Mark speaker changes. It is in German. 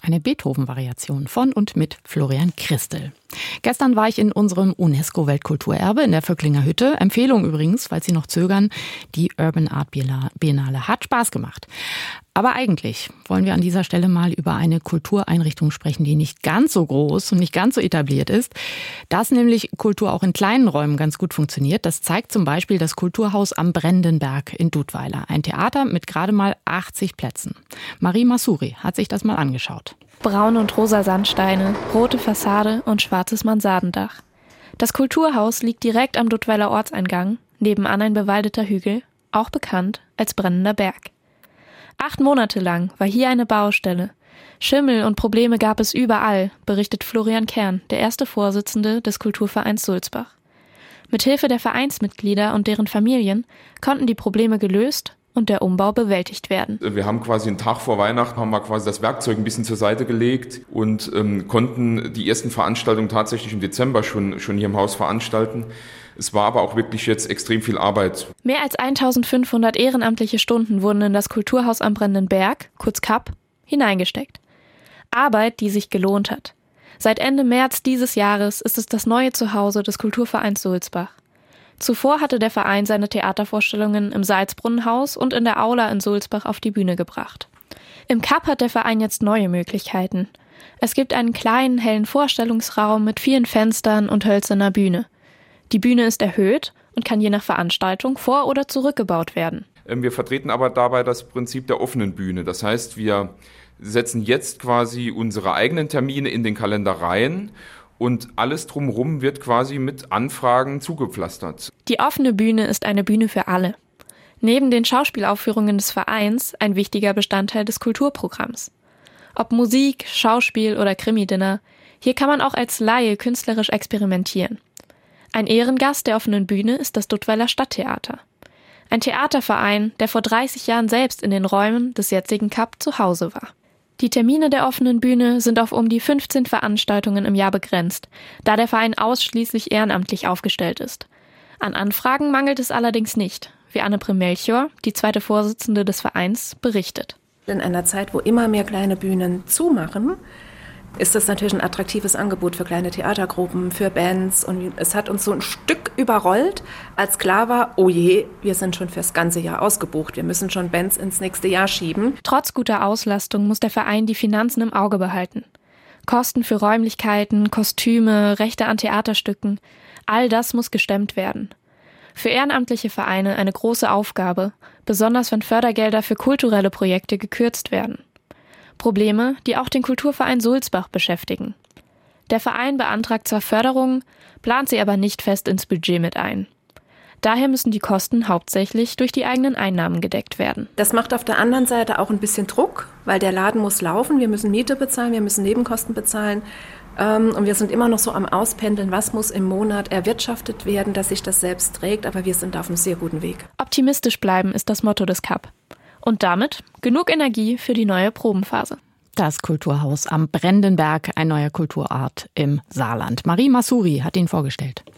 Speaker 1: Eine Beethoven-Variation von und mit Florian Christel. Gestern war ich in unserem UNESCO-Weltkulturerbe in der Vöcklinger Hütte. Empfehlung übrigens, falls Sie noch zögern, die Urban Art Biennale hat Spaß gemacht. Aber eigentlich wollen wir an dieser Stelle mal über eine Kultureinrichtung sprechen, die nicht ganz so groß und nicht ganz so etabliert ist. Dass nämlich Kultur auch in kleinen Räumen ganz gut funktioniert, das zeigt zum Beispiel das Kulturhaus am Brennenden Berg in Dudweiler. Ein Theater mit gerade mal 80 Plätzen. Marie Masuri hat sich das mal angeschaut.
Speaker 2: Braune und rosa Sandsteine, rote Fassade und schwarzes Mansardendach. Das Kulturhaus liegt direkt am Dudweiler Ortseingang, nebenan ein bewaldeter Hügel, auch bekannt als Brennender Berg. 8 Monate lang war hier eine Baustelle. Schimmel und Probleme gab es überall, berichtet Florian Kern, der erste Vorsitzende des Kulturvereins Sulzbach. Mithilfe der Vereinsmitglieder und deren Familien konnten die Probleme gelöst und der Umbau bewältigt werden.
Speaker 3: Wir haben quasi einen Tag vor Weihnachten haben wir quasi das Werkzeug ein bisschen zur Seite gelegt und konnten die ersten Veranstaltungen tatsächlich im Dezember schon hier im Haus veranstalten. Es war aber auch wirklich jetzt extrem viel Arbeit.
Speaker 2: Mehr als 1500 ehrenamtliche Stunden wurden in das Kulturhaus am Brennenden Berg, kurz KAB, hineingesteckt. Arbeit, die sich gelohnt hat. Seit Ende März dieses Jahres ist es das neue Zuhause des Kulturvereins Sulzbach. Zuvor hatte der Verein seine Theatervorstellungen im Salzbrunnenhaus und in der Aula in Sulzbach auf die Bühne gebracht. Im KAB hat der Verein jetzt neue Möglichkeiten. Es gibt einen kleinen, hellen Vorstellungsraum mit vielen Fenstern und hölzerner Bühne. Die Bühne ist erhöht und kann je nach Veranstaltung vor- oder zurückgebaut werden.
Speaker 3: Wir vertreten aber dabei das Prinzip der offenen Bühne. Das heißt, wir setzen jetzt quasi unsere eigenen Termine in den Kalender rein und alles drumherum wird quasi mit Anfragen zugepflastert.
Speaker 2: Die offene Bühne ist eine Bühne für alle. Neben den Schauspielaufführungen des Vereins ein wichtiger Bestandteil des Kulturprogramms. Ob Musik, Schauspiel oder Krimi-Dinner, hier kann man auch als Laie künstlerisch experimentieren. Ein Ehrengast der offenen Bühne ist das Dudweiler Stadttheater. Ein Theaterverein, der vor 30 Jahren selbst in den Räumen des jetzigen KAB zu Hause war. Die Termine der offenen Bühne sind auf um die 15 Veranstaltungen im Jahr begrenzt, da der Verein ausschließlich ehrenamtlich aufgestellt ist. An Anfragen mangelt es allerdings nicht, wie Anne-Prim Melchior, die zweite Vorsitzende des Vereins, berichtet.
Speaker 4: In einer Zeit, wo immer mehr kleine Bühnen zumachen, ist das natürlich ein attraktives Angebot für kleine Theatergruppen, für Bands. Und es hat uns so ein Stück überrollt, als klar war, oh je, wir sind schon fürs ganze Jahr ausgebucht. Wir müssen schon Bands ins nächste Jahr schieben.
Speaker 2: Trotz guter Auslastung muss der Verein die Finanzen im Auge behalten. Kosten für Räumlichkeiten, Kostüme, Rechte an Theaterstücken, all das muss gestemmt werden. Für ehrenamtliche Vereine eine große Aufgabe, besonders wenn Fördergelder für kulturelle Projekte gekürzt werden. Probleme, die auch den Kulturverein Sulzbach beschäftigen. Der Verein beantragt zwar Förderungen, plant sie aber nicht fest ins Budget mit ein. Daher müssen die Kosten hauptsächlich durch die eigenen Einnahmen gedeckt werden.
Speaker 4: Das macht auf der anderen Seite auch ein bisschen Druck, weil der Laden muss laufen. Wir müssen Miete bezahlen, wir müssen Nebenkosten bezahlen. Und wir sind immer noch so am Auspendeln, was muss im Monat erwirtschaftet werden, dass sich das selbst trägt. Aber wir sind auf einem sehr guten Weg.
Speaker 2: Optimistisch bleiben ist das Motto des KAB. Und damit genug Energie für die neue Probenphase.
Speaker 1: Das Kulturhaus am Brennenden Berg, ein neuer Kulturort im Saarland. Marie Masuri hat ihn vorgestellt.